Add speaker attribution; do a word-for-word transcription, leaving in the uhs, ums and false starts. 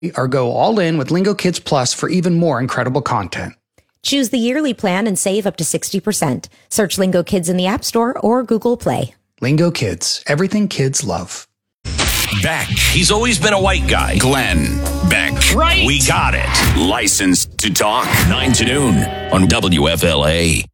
Speaker 1: or go all in with Lingo Kids Plus for even more incredible content.
Speaker 2: Choose the yearly plan and save up to sixty percent. Search Lingo Kids in the App Store or Google Play.
Speaker 1: Lingo Kids, everything kids love.
Speaker 3: Beck. He's always been a white guy. Glenn Beck. Right. We got it. Licensed to talk. nine to noon on W F L A.